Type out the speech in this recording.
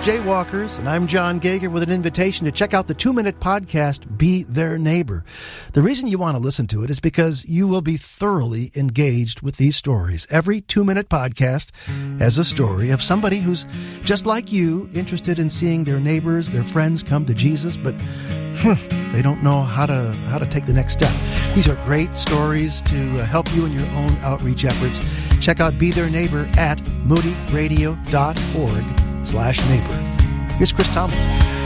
Jaywalkers, and I'm John Gager with an invitation to check out the 2-minute podcast, Be Their Neighbor. The reason you want to listen to it is because you will be thoroughly engaged with these stories. Every 2-minute podcast has a story of somebody who's just like you, interested in seeing their neighbors, their friends come to Jesus, but they don't know how to take the next step. These are great stories to help you in your own outreach efforts. Check out Be Their Neighbor at moodyradio.org/neighbor. Here's Chris Tomlin.